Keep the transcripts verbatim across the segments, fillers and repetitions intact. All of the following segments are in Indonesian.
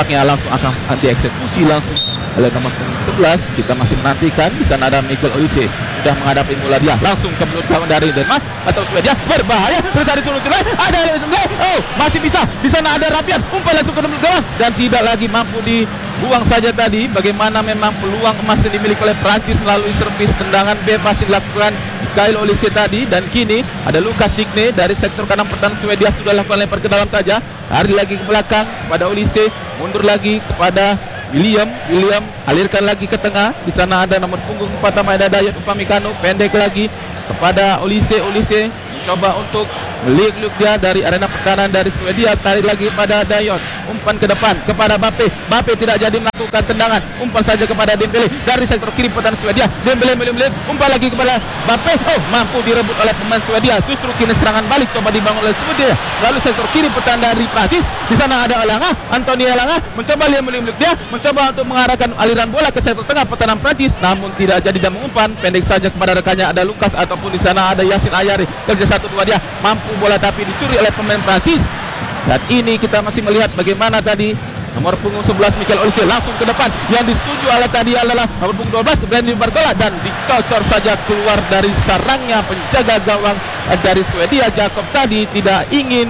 tampaknya langsung akan dieksekusi langsung oleh nomor sebelas. Kita masih menantikan. Di sana ada Michael Olise sudah menghadapi bola dia langsung ke mulut kawan dari Denmark atau Swedia, berbahaya terjadi turun ke ada oh masih bisa. Di sana ada Rabiot, umpan langsung ke mulut gawang dan tidak lagi mampu dibuang saja tadi. Bagaimana memang peluang emas yang dimiliki oleh Prancis melalui servis tendangan bebas dilakukan Kyle Olise tadi, dan kini ada Lucas Digne dari sektor kanan pertahanan Swedia sudah lakukan lempar ke dalam saja, lari lagi ke belakang kepada Olise, mundur lagi kepada William, William alirkan lagi ke tengah. Di sana ada nomor punggung empat Maeda Dayot Upamecano, pendek lagi kepada Olise, Olise mencoba untuk meliuk-liuk dia dari arena pertahanan dari Swedia, tarik lagi kepada Dayot, umpan ke depan kepada Mbappe, Mbappe tidak jadi melakukan tendangan, umpan saja kepada Dembele dari sektor kiri pertahanan Swedia, Dembele meliuk-liuk, umpan lagi kepada Mbappe, oh mampu direbut oleh pemain Swedia. Justru kini serangan balik coba dibangun oleh Swedia lalu sektor kiri pertahanan dari Prancis. Di sana ada Elanga, Anthony Elanga mencoba lihat meliuk-liuk dia, mencoba untuk mengarahkan aliran bola ke sektor tengah pertahanan Prancis, namun tidak jadi dan mengumpan pendek saja kepada rekannya ada Lucas ataupun di sana ada Yacine Ayari. Kerja satu dua dia, mampu bola tapi dicuri oleh pemain Prancis. Saat ini kita masih melihat bagaimana tadi nomor punggung sebelas Michael Olise langsung ke depan. Yang disetujui oleh tadi adalah nomor punggung dua belas Brandon Barcola dan dicocor saja keluar dari sarangnya penjaga gawang dari Swedia. Jacob tadi tidak ingin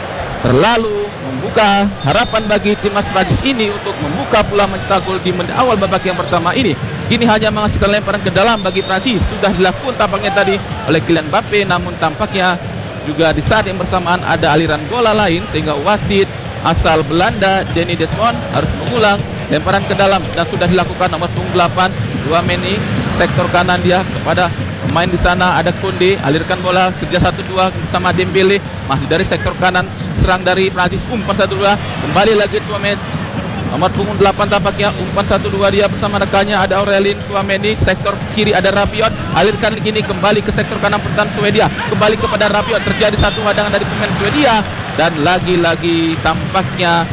terlalu membuka harapan bagi timnas Prancis ini untuk membuka peluang mencetak gol di menit awal babak yang pertama ini. Kini hanya menghasilkan lemparan ke dalam bagi Prancis. Sudah dilakukan tampaknya tadi oleh Kylian Mbappe, namun tampaknya juga di saat yang bersamaan ada aliran bola lain sehingga wasit asal Belanda Danny Desmond harus mengulang lemparan ke dalam dan sudah dilakukan nomor punggung delapan Tchouaméni sektor kanan dia kepada pemain di sana ada Koundé, alirkan bola kerja satu dua bersama Dembele masih dari sektor kanan, serang dari Prancis, umpan satu dua kembali lagi Tchouaméni nomor punggung delapan tampaknya umpan satu dua dia bersama rekannya ada Aurelien Tchouaméni, sektor kiri ada Rabiot, alirkan kini kembali ke sektor kanan pertahanan Swedia, kembali kepada Rabiot, terjadi satu hadangan dari pemain Swedia dan lagi-lagi tampaknya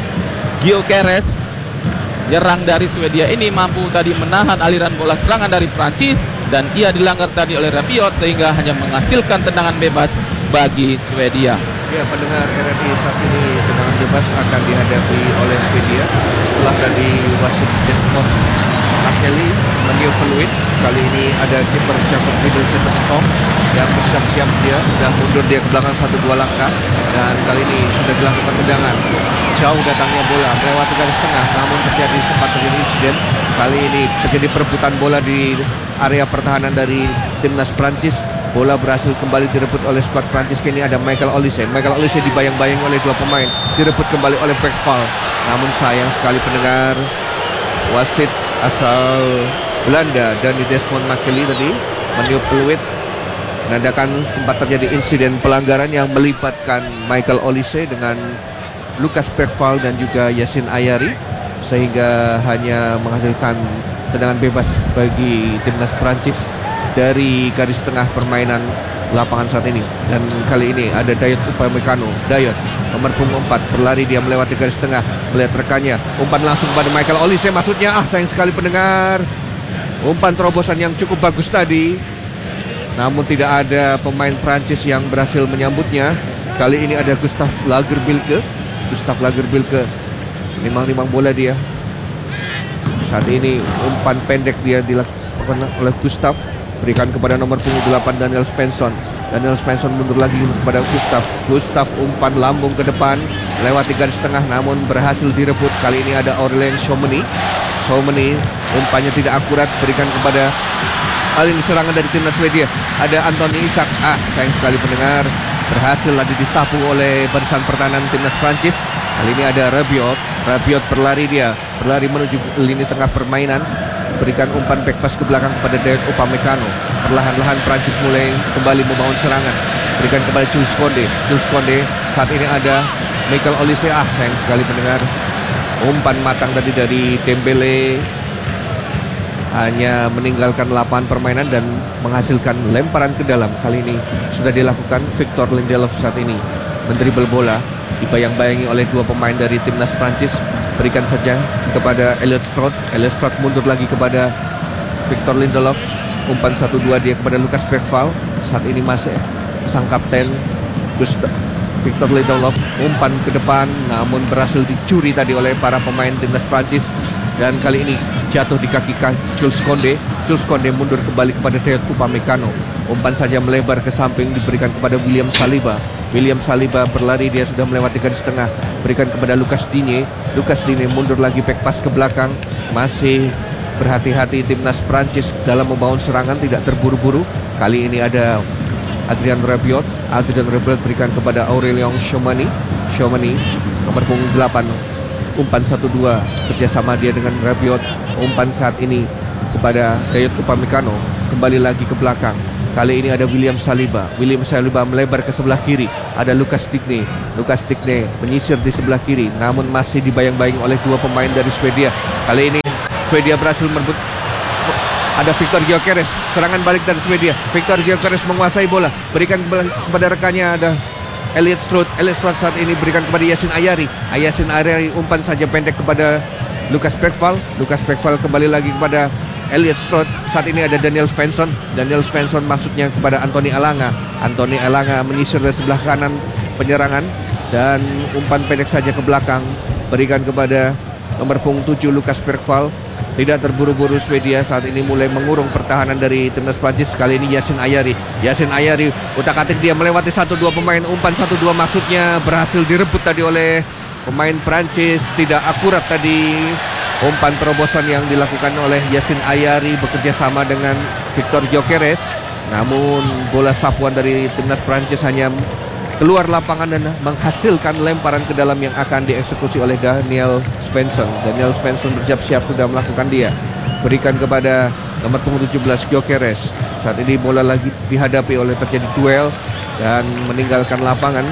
Gyökeres nyerang dari Swedia ini mampu tadi menahan aliran bola serangan dari Prancis dan ia dilanggar tadi oleh Rabiot sehingga hanya menghasilkan tendangan bebas bagi Swedia. Ya, pendengar R R I, saat ini tendangan bebas akan dihadapi oleh Swedia setelah tadi wasit Desmond Makeli meniup peluit. Kali ini ada kiper Jacob Widdel-Setterstrom yang bersiap-siap, dia sudah mundur dia ke belakang satu dua langkah dan kali ini sudah dilakukan tendangan. Jauh datangnya bola melewati garis tengah, namun terjadi sempat terjadi insiden. Kali ini terjadi perebutan bola di area pertahanan dari timnas Prancis. Bola berhasil kembali direbut oleh skuad Prancis. Kini ada Michael Olise. Michael Olise dibayang-bayang oleh dua pemain, direbut kembali oleh Bergvall. Namun sayang sekali pendengar, wasit asal Belanda Danny Desmond Makeli tadi meniup peluit menandakan sempat terjadi insiden pelanggaran yang melibatkan Michael Olise dengan Lucas Bergvall dan juga Yacine Ayari, sehingga hanya menghasilkan tendangan bebas bagi timnas Prancis dari garis tengah permainan lapangan saat ini. Dan kali ini ada Dayot Upamecano. Dayot nomor punggung empat berlari, dia melewati garis tengah, melihat rekannya, umpan langsung pada Michael Olise. Maksudnya ah sayang sekali pendengar, umpan terobosan yang cukup bagus tadi, namun tidak ada pemain Prancis yang berhasil menyambutnya. Kali ini ada Gustav Lagerbilke. Gustav Lagerbilke nimang-nimang bola dia. Saat ini umpan pendek dia dilakukan oleh Gustav, berikan kepada nomor punggung delapan Daniel Svensson. Daniel Svensson mundur lagi kepada Gustav. Gustav umpan lambung ke depan, lewati garis tengah namun berhasil direbut. Kali ini ada Aurelien Tchouaméni. Tchouaméni umpannya tidak akurat, berikan kepada kali ini serangan dari timnas Swedia. Ada Anthony Isak. Ah sayang sekali pendengar, berhasil tadi disapu oleh barisan pertahanan timnas Prancis. Kali ini ada Rabiot. Rabiot berlari, dia berlari menuju lini tengah permainan, berikan umpan back pass ke belakang kepada Dayot Upamecano. Perlahan-lahan Prancis mulai kembali membangun serangan, berikan kepada Jules Koundé. Jules Koundé, saat ini ada Michael Olise. Ah sayang sekali pendengar, umpan matang tadi dari Dembele hanya meninggalkan lapangan permainan dan menghasilkan lemparan ke dalam. Kali ini sudah dilakukan Victor Lindelof saat ini mendribel bola, dibayang-bayangi oleh dua pemain dari timnas Prancis, berikan saja kepada Elliot Stroud. Elliot Stroud mundur lagi kepada Victor Lindelof, umpan satu dua dia kepada Lucas Bergvall. Saat ini masih sang kapten Gustav Victor Lindelof umpan ke depan, namun berhasil dicuri tadi oleh para pemain timnas Prancis. Dan kali ini jatuh di kaki Jules Koundé. Jules Koundé mundur kembali kepada Dayot Upamecano. Umpan saja melebar ke samping, diberikan kepada William Saliba. William Saliba berlari, dia sudah melewati garis tengah, berikan kepada Lucas Digne. Lucas Digne mundur lagi, back pass ke belakang. Masih berhati-hati timnas Prancis dalam membangun serangan, tidak terburu-buru. Kali ini ada Adrien Rabiot. Adrien Rabiot berikan kepada Aurélien Tchouameni. Tchouameni nomor punggung delapan. Umpan satu dua kerjasama dia dengan Rabiot. Umpan saat ini kepada Dayot Upamecano. Kembali lagi ke belakang. Kali ini ada William Saliba. William Saliba melebar ke sebelah kiri. Ada Lucas Digne. Lucas Digne menyisir di sebelah kiri, namun masih dibayang-bayang oleh dua pemain dari Swedia. Kali ini Swedia berhasil merebut. Ada Victor Gyökeres. Serangan balik dari Swedia. Victor Gyökeres menguasai bola. Berikan kepada rekannya, ada Elliot Stroud. Elliot Stroud saat ini berikan kepada Yacine Ayari. Yacine Ayari umpan saja pendek kepada Lucas Bergvall. Lucas Bergvall kembali lagi kepada Elliot Stroud. Saat ini ada Daniel Svensson. Daniel Svensson maksudnya kepada Anthony Elanga. Anthony Elanga menyisir dari sebelah kanan penyerangan. Dan umpan pendek saja ke belakang, berikan kepada nomor punggung tujuh Lucas Bergvall. Tidak terburu-buru Swedia saat ini mulai mengurung pertahanan dari timnas Prancis. Kali ini Yacine Ayari. Yacine Ayari utak-atik dia melewati satu dua pemain. Umpan satu dua maksudnya berhasil direbut tadi oleh pemain Prancis. Tidak akurat tadi umpan terobosan yang dilakukan oleh Yacine Ayari bekerja sama dengan Victor Gyökeres. Namun bola sapuan dari timnas Prancis hanya keluar lapangan dan menghasilkan lemparan ke dalam yang akan dieksekusi oleh Daniel Svensson. Daniel Svensson bersiap-siap sudah melakukan dia. Berikan kepada nomor punggung tujuh belas Gyökeres. Saat ini bola lagi dihadapi oleh terjadi duel dan meninggalkan lapangan.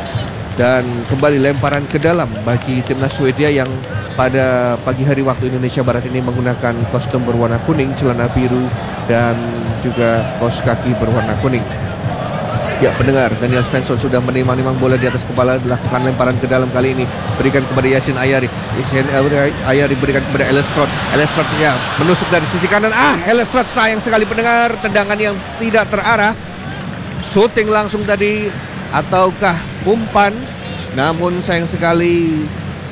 Dan kembali lemparan ke dalam bagi timnas Swedia yang pada pagi hari waktu Indonesia Barat ini menggunakan kostum berwarna kuning, celana biru, dan juga kaos kaki berwarna kuning. Ya, pendengar, Daniel Svensson sudah menimang-nimang bola di atas kepala, dilakukan lemparan ke dalam kali ini. Berikan kepada Yacine Ayari. Yacine Ayari berikan kepada Elliot Stroud. Elliot Stroud ya, menusuk dari sisi kanan. Ah, Elliot Stroud sayang sekali pendengar, tendangan yang tidak terarah. Shooting langsung tadi ataukah umpan? Namun sayang sekali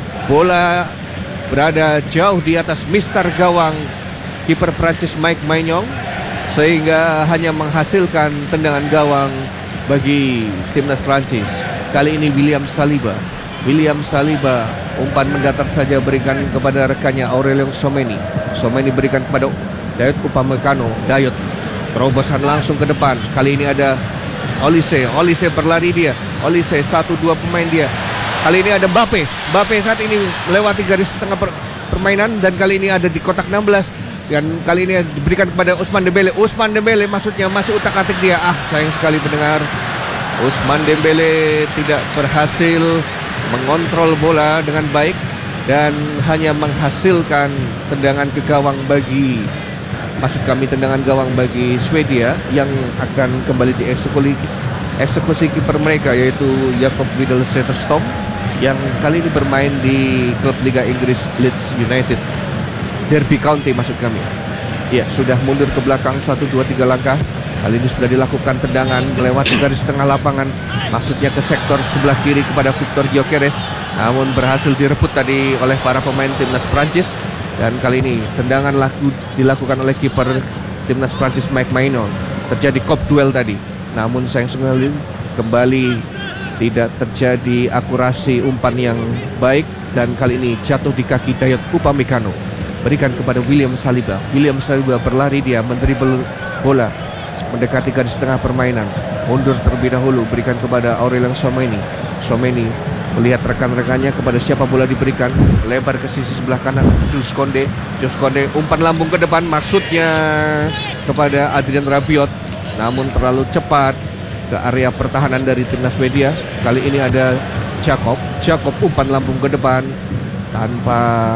bola berada jauh di atas mister gawang kiper Prancis Mike Maignan, sehingga hanya menghasilkan tendangan gawang bagi timnas Prancis. Kali ini William Saliba. William Saliba umpan mendatar saja, berikan kepada rekannya Aurélien Tchouameni. Tchouameni berikan kepada Dayot Upamecano. Dayot terobosan langsung ke depan. Kali ini ada Olise. Olise berlari dia. Olise satu dua pemain dia. Kali ini ada Mbappe. Mbappe saat ini melewati garis tengah per permainan dan kali ini ada di kotak enam belas. Dan kali ini diberikan kepada Ousmane Dembélé. Ousmane Dembélé maksudnya masih utak-atik dia. Ah, sayang sekali pendengar, Ousmane Dembélé tidak berhasil mengontrol bola dengan baik dan hanya menghasilkan tendangan ke gawang bagi, maksud kami tendangan gawang bagi Swedia, yang akan kembali dieksekusi eksekusi kiper mereka, yaitu Jakob Widel Zetterstrom, yang kali ini bermain di klub Liga Inggris Leeds United, Derby County maksud kami. Ya, sudah mundur ke belakang satu dua tiga langkah. Kali ini sudah dilakukan tendangan melewati garis tengah lapangan, maksudnya ke sektor sebelah kiri kepada Victor Gyökeres. Namun berhasil direbut tadi oleh para pemain timnas Prancis. Dan kali ini tendangan laku dilakukan oleh kiper timnas Prancis Mike Maignan. Terjadi kop duel tadi. Namun sayang sekali kembali tidak terjadi akurasi umpan yang baik. Dan kali ini jatuh di kaki Dayot Upamecano. Berikan kepada William Saliba. William Saliba berlari, dia mendribel bola mendekati garis tengah permainan. Mundur terlebih dahulu, berikan kepada Aurélien Tchouameni. Tchouameni melihat rekan-rekannya kepada siapa bola diberikan. Lebar ke sisi sebelah kanan Jules Koundé. Jules Koundé umpan lambung ke depan, maksudnya kepada Adrien Rabiot. Namun terlalu cepat ke area pertahanan dari timnas Swedia. Kali ini ada Jakob. Jakob umpan lambung ke depan tanpa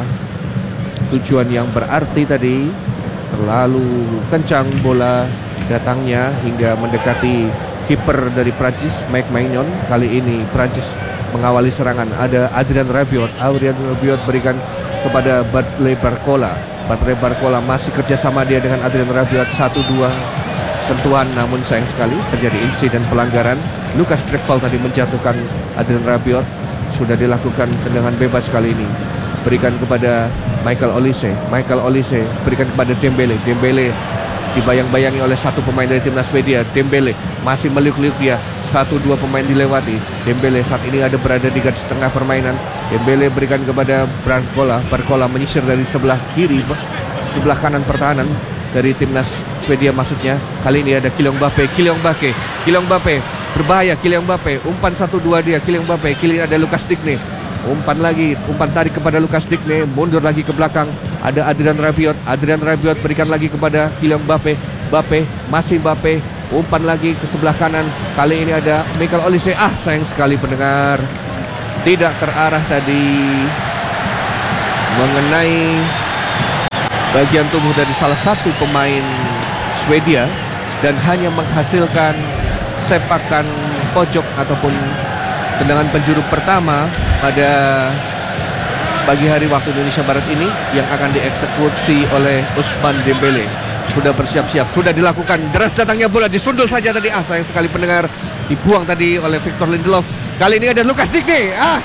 tujuan yang berarti tadi. Terlalu kencang bola datangnya hingga mendekati kiper dari Prancis Mike Maignan. Kali ini Prancis mengawali serangan. Ada Adrien Rabiot. Adrien Rabiot berikan kepada Bartley Barcola. Bartley Barcola masih kerjasama dia dengan Adrien Rabiot. Satu dua sentuhan, namun sayang sekali terjadi insiden pelanggaran. Lucas Brekval tadi menjatuhkan Adrian Rabiot. Sudah dilakukan tendangan bebas kali ini. Berikan kepada Michael Olise. Michael Olise berikan kepada Dembele. Dembele dibayang-bayangi oleh satu pemain dari timnas Swedia. Dembele masih meliuk-liuk dia. Satu dua pemain dilewati. Dembele saat ini ada berada di garis tengah permainan. Dembele berikan kepada Barcola. Barcola menyisir dari sebelah kiri, sebelah kanan pertahanan dari timnas Swedia maksudnya. Kali ini ada Kylian Mbappe. Kylian Mbappe. Kylian Mbappe berbahaya. Kylian Mbappe umpan satu dua dia. Kylian Mbappe. Kili ada Lucas Digne. Umpan lagi, umpan tarik kepada Lucas Digne, mundur lagi ke belakang. Ada Adrian Rabiot. Adrian Rabiot berikan lagi kepada Kylian Mbappe. Mbappe, masih Mbappe. Umpan lagi ke sebelah kanan. Kali ini ada Michael Olise. Ah, sayang sekali pendengar. Tidak terarah tadi. Mengenai bagian tubuh dari salah satu pemain Swedia. Dan hanya menghasilkan sepakan pojok ataupun tendangan penjuru pertama pada pagi hari waktu Indonesia Barat ini yang akan dieksekusi oleh Ousmane Dembele. Sudah bersiap-siap, sudah dilakukan. Deras datangnya bola, disundul saja tadi. Ah, sayang sekali pendengar, dibuang tadi oleh Victor Lindelof. Kali ini ada Lucas Digne. Ah,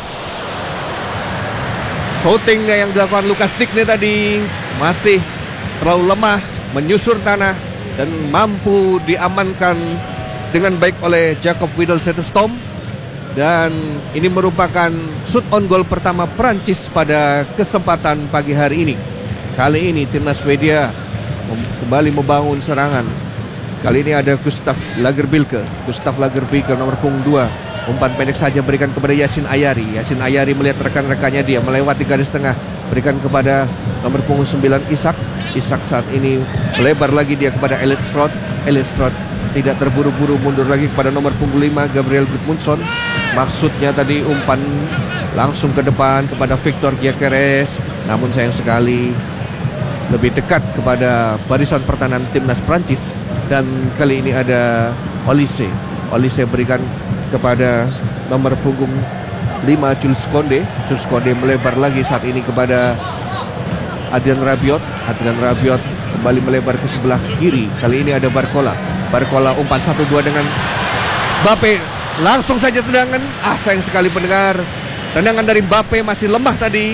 shootingnya yang dilakukan Lucas Digne tadi masih terlalu lemah, menyusur tanah dan mampu diamankan dengan baik oleh Jacob Wijdel-Zetterstorm. Dan ini merupakan shoot on goal pertama Prancis pada kesempatan pagi hari ini. Kali ini timnas Swedia kembali membangun serangan. Kali ini ada Gustav Lagerbilke. Gustav Lagerbilke nomor punggung dua. Umpan pendek saja berikan kepada Yasin Ayari. Yasin Ayari melihat rekan-rekannya dia melewati garis tengah. Berikan kepada nomor punggung sembilan Isak. Isak saat ini melebar lagi dia kepada Elliot Stroot. Elliot Stroot tidak terburu-buru, mundur lagi kepada nomor punggung lima Gabriel Gudmundsson. Maksudnya tadi umpan langsung ke depan kepada Victor Gyökeres. Namun sayang sekali lebih dekat kepada barisan pertahanan timnas Prancis. Dan kali ini ada Olise. Olise berikan kepada nomor punggung lima Jules Koundé. Jules Koundé melebar lagi saat ini kepada Adrian Rabiot. Adrian Rabiot kembali melebar ke sebelah kiri. Kali ini ada Barcola. Barcola umpan satu dua dengan Mbappe. Langsung saja tendangan. Ah, sayang sekali pendengar. Tendangan dari Mbappe masih lemah tadi.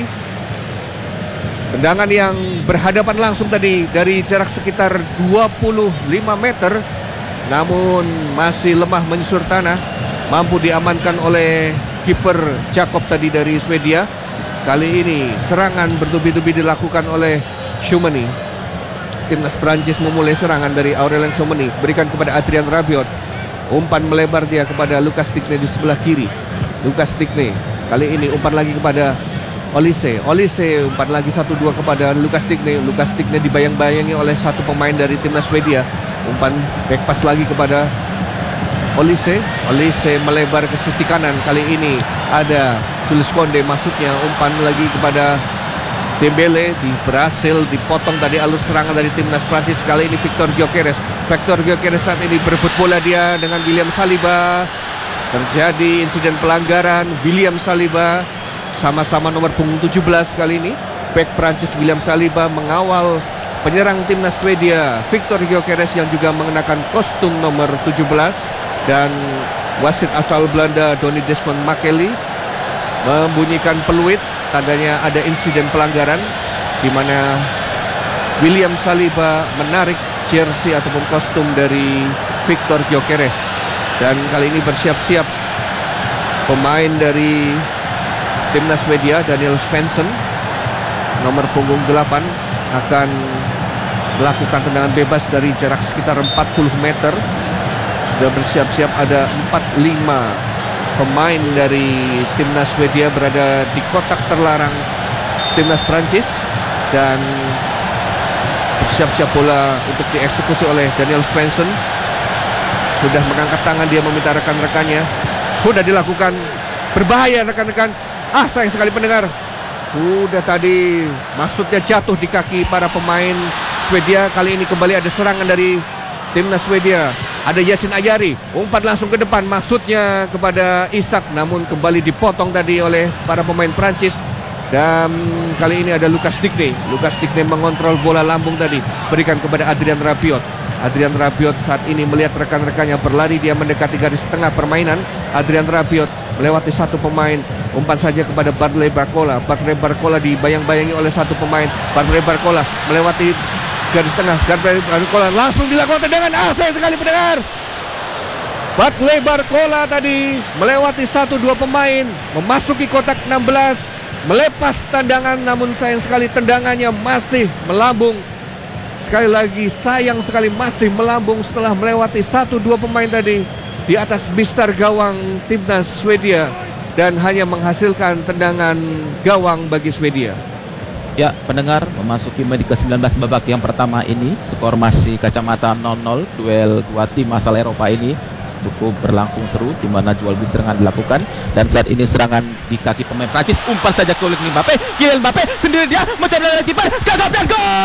Tendangan yang berhadapan langsung tadi dari jarak sekitar dua puluh lima meter. Namun masih lemah menyusur tanah. Mampu diamankan oleh kiper Jacob tadi dari Swedia. Kali ini serangan bertubi-tubi dilakukan oleh Tchouaméni. Timnas Prancis memulai serangan dari Aurelien Tchouaméni. Berikan kepada Adrian Rabiot. Umpan melebar dia kepada Lucas Digne di sebelah kiri. Lucas Digne. Kali ini umpan lagi kepada Olise. Olise umpan lagi satu dua kepada Lucas Digne. Lucas Digne dibayang-bayangi oleh satu pemain dari timnas Swedia. Umpan back pass lagi kepada Olise. Olise melebar ke sisi kanan. Kali ini ada Jules Koundé, maksudnya umpan lagi kepada Dembele. Di berhasil dipotong tadi alur serangan dari timnas Prancis. Kali ini Victor Gyökeres. Victor Gyökeres saat ini berebut bola dia dengan William Saliba. Terjadi insiden pelanggaran. William Saliba sama-sama nomor punggung tujuh belas kali ini. Back Prancis William Saliba mengawal penyerang timnas Swedia Victor Gyökeres yang juga mengenakan kostum nomor tujuh belas. Dan wasit asal Belanda Donny Desmond Makely membunyikan peluit. Tandanya ada insiden pelanggaran di mana William Saliba menarik jersey ataupun kostum dari Victor Gyökeres. Dan kali ini bersiap-siap pemain dari timnas Swedia Daniel Svensson nomor punggung delapan akan melakukan tendangan bebas dari jarak sekitar empat puluh meter. Sudah bersiap-siap ada empat lima pemain dari timnas Swedia berada di kotak terlarang timnas Prancis. Dan bersiap-siap bola untuk dieksekusi oleh Daniel Svensson. Sudah mengangkat tangan dia meminta rekan-rekannya. Sudah dilakukan. Berbahaya rekan-rekan. Ah, sayang sekali pendengar. Sudah tadi maksudnya jatuh di kaki para pemain Swedia. Kali ini kembali ada serangan dari timnas Swedia. Ada Yasin Ayari, umpan langsung ke depan, maksudnya kepada Isak. Namun kembali dipotong tadi oleh para pemain Prancis. Dan kali ini ada Lukas Digne. Lukas Digne mengontrol bola lambung tadi, berikan kepada Adrian Rabiot. Adrian Rabiot saat ini melihat rekan-rekannya berlari, dia mendekati garis tengah permainan. Adrian Rabiot melewati satu pemain, umpan saja kepada Bradley Barcola. Bradley Barcola dibayang-bayangi oleh satu pemain. Bradley Barcola melewati garis tengah. Bradley Barcola langsung dilakukan tendangan. Ah, sayang sekali pendengar. Bradley Barcola tadi melewati satu dua pemain, memasuki kotak enam belas, melepas tendangan, namun sayang sekali tendangannya masih melambung. Sekali lagi sayang sekali masih melambung setelah melewati satu dua pemain tadi di atas bistar gawang timnas Swedia dan hanya menghasilkan tendangan gawang bagi Swedia. Ya, pendengar, memasuki menit ke sembilan belas babak yang pertama ini, skor masih kacamata nol nol. Duel dua tim asal Eropa ini cukup berlangsung seru, di mana jual beli serangan dilakukan, dan saat ini serangan di kaki pemain Prancis, umpan saja ke oleh Mbappe. Kylian Mbappe sendiri, dia mencoba dari kiper, gagap dan gol.